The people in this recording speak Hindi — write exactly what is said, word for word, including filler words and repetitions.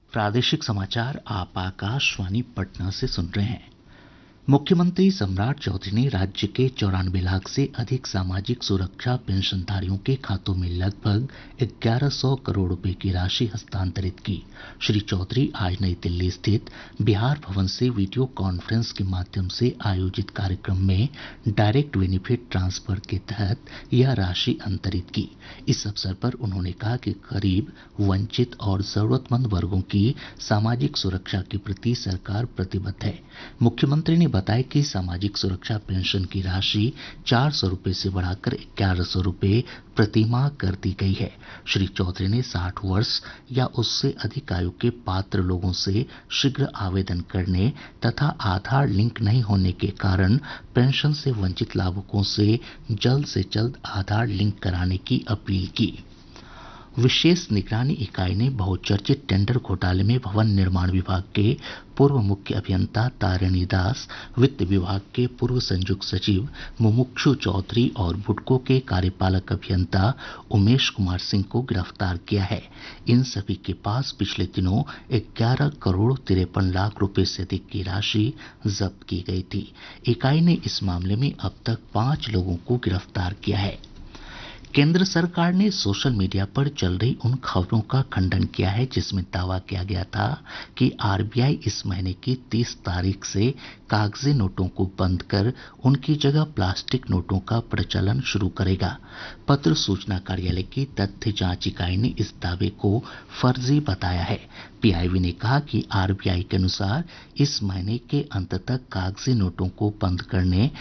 प्रादेशिक समाचार आप आकाशवाणी पटना से सुन रहे हैं। मुख्यमंत्री सम्राट चौधरी ने राज्य के चौरानवे लाख से अधिक सामाजिक सुरक्षा पेंशनधारियों के खातों में लगभग ग्यारह सौ करोड़ रुपए की राशि हस्तांतरित की। श्री चौधरी आज नई दिल्ली स्थित बिहार भवन से वीडियो कॉन्फ्रेंस के माध्यम से आयोजित कार्यक्रम में डायरेक्ट बेनिफिट ट्रांसफर के तहत यह राशि अंतरित की। इस अवसर पर उन्होंने कहा कि गरीब, वंचित और जरूरतमंद वर्गों की सामाजिक सुरक्षा के प्रति सरकार प्रतिबद्ध है। मुख्यमंत्री ने बताया कि सामाजिक सुरक्षा पेंशन की राशि चार सौ रूपये से बढ़ाकर ग्यारह सौ रूपये प्रति माह कर दी गई है। श्री चौधरी ने साठ वर्ष या उससे अधिक आयु के पात्र लोगों से शीघ्र आवेदन करने तथा आधार लिंक नहीं होने के कारण पेंशन से वंचित लाभुकों से जल्द से जल्द आधार लिंक कराने की अपील की। विशेष निगरानी इकाई ने बहुचर्चित टेंडर घोटाले में भवन निर्माण विभाग के पूर्व मुख्य अभियंता तारिणी दास, वित्त विभाग के पूर्व संयुक्त सचिव मुमुक्षु चौधरी और बुडको के कार्यपालक अभियंता उमेश कुमार सिंह को गिरफ्तार किया है। इन सभी के पास पिछले दिनों ग्यारह करोड़ तिरपन लाख रुपए से अधिक की राशि जब्त की गई थी। इकाई ने इस मामले में अब तक पांच लोगों को गिरफ्तार किया है। केंद्र सरकार ने सोशल मीडिया पर चल रही उन खबरों का खंडन किया है जिसमें दावा किया गया था कि आरबीआई इस महीने की तीस तारीख से कागजी नोटों को बंद कर उनकी जगह प्लास्टिक नोटों का प्रचलन शुरू करेगा। पत्र सूचना कार्यालय की तथ्य जांच इकाई ने इस दावे को फर्जी बताया है। पीआईबी ने कहा कि आरबीआई के अनुसार इस महीने के अंत तक कागजी नोटों को बंद करने